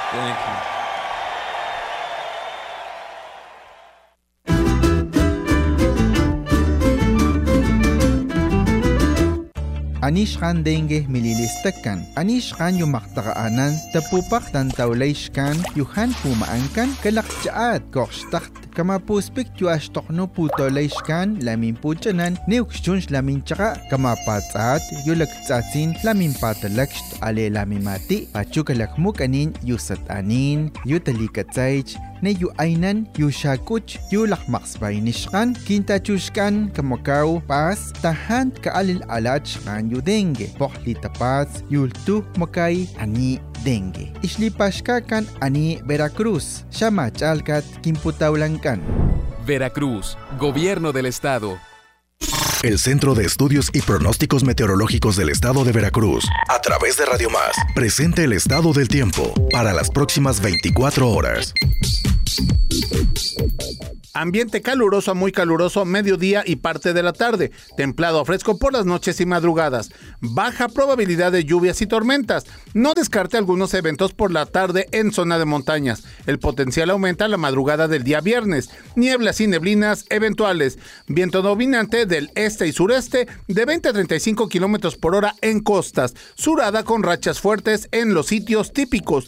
Thank you. Anishkan dengue mililistakan. Anishkan yung maktakaanan, tapupak tan tawlayshkan, yuhan pumaangkan, kalakjaat, kokstakt, kamapuspik yu ashtokno putolayshkan, lamin puchanan, neukshunsh lamin tsaka, kamapatsat, yu laktsatsin, lamin patalakst, ale lamin mati, pachu kalakmukanin, yu satanin, yu talikatsaych, na yu aynan, yu shakuch, yu lakmaksbay nishkan, kintachushkan, kamakaw, pas, tahan kaalil alachkan yu dengue, pohli tapas, yultu makay, ani dengue. Islipashkakan ani Veracruz, shamachalkat, kimputawlankan. Veracruz, Gobierno del Estado. El Centro de Estudios y Pronósticos Meteorológicos del Estado de Veracruz, a través de Radio Más, presenta el estado del tiempo para las próximas 24 horas. Ambiente caluroso a muy caluroso, mediodía y parte de la tarde. Templado a fresco por las noches y madrugadas. Baja probabilidad de lluvias y tormentas. No descarte algunos eventos por la tarde en zona de montañas. El potencial aumenta a la madrugada del día viernes. Nieblas y neblinas eventuales. Viento dominante del este y sureste de 20 a 35 kilómetros por hora en costas. Surada con rachas fuertes en los sitios típicos.